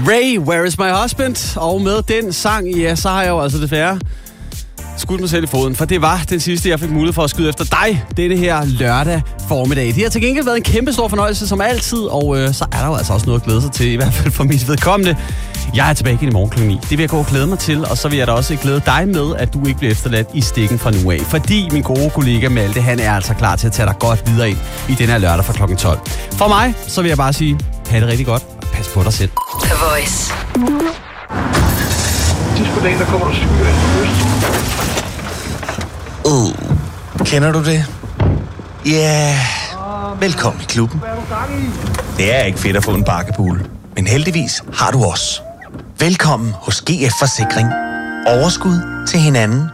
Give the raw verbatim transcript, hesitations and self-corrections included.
Ray, Where is my husband? Og med den sang, ja, så har jeg jo altså desværre skudt mig selv i foden, for det var den sidste, jeg fik mulighed for at skyde efter dig denne her lørdag formiddag. Det har til gengæld været en kæmpe stor fornøjelse som altid, og øh, så er der jo altså også noget at glæde sig til, i hvert fald for mit vedkommende. Jeg er tilbage igen i morgen klokken ni. Det vil jeg gå og glæde mig til, og så vil jeg da også glæde dig med, at du ikke bliver efterladt i stikken fra nu af. Fordi min gode kollega Malte, han er altså klar til at tage dig godt videre ind i den her lørdag fra klokken tolv. For mig, så vil jeg bare sige, ha' det rigtig godt, og pas på dig selv. The Voice. Sidst på dagen, der kommer du styr ind på øst. Uh, kender du det? Ja, yeah. Velkommen i klubben. Det er ikke fedt at få en bakkebule, men heldigvis har du os. Velkommen hos G F Forsikring. Overskud til hinanden